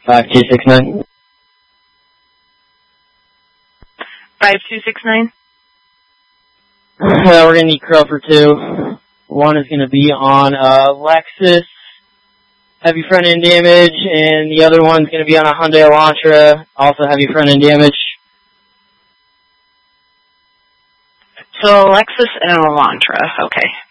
5269. 5269. We're going to need Crow for 2. One is going to be on Lexus, heavy front end damage, and the other one's going to be on a Hyundai Elantra, also heavy front end damage. So Lexus and an Elantra, okay.